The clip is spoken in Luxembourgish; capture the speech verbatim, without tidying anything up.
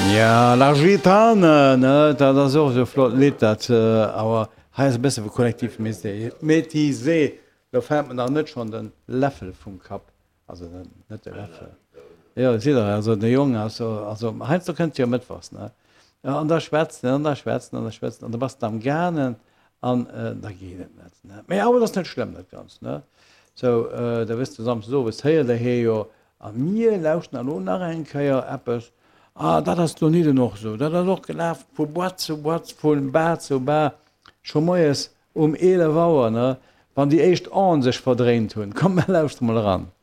Ja L'Argitane ne dat as so so flott Lit dat awer ha besse vu kollektiv Metisé da fährt man da net schon den Löffel vum Kap also net de Löffel. Ja si also de Jung also heiz du könnt ja mit was ne ja, an der Schwätzen an der Schwätzen an der Schwätzen an der was am gernen an äh, da geht net ne Me aber das net schlimm net ganz ne so äh, da wisst du sam so was heier der he jo a mir lauschten an nach en Käier Appppes. Ah, dat hast du nie noch so. Dat er noch gelaf vu Boat zu Boat vu Bad zu Bar schon moes um ele Waer ne wann die echt an sech verdrängt hunn. Komm lauscht mal ran.